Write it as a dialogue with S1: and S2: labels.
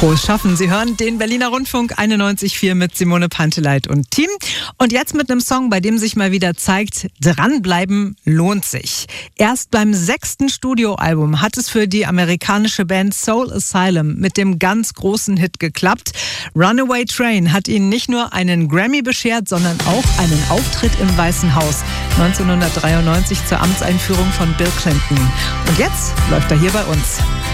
S1: Frohes Schaffen. Sie hören den Berliner Rundfunk 91,4 mit Simone Panteleit und Team. Und jetzt mit einem Song, bei dem sich mal wieder zeigt, dranbleiben lohnt sich. Erst beim 6. Studioalbum hat es für die amerikanische Band Soul Asylum mit dem ganz großen Hit geklappt. Runaway Train hat ihnen nicht nur einen Grammy beschert, sondern auch einen Auftritt im Weißen Haus 1993 zur Amtseinführung von Bill Clinton. Und jetzt läuft er hier bei uns.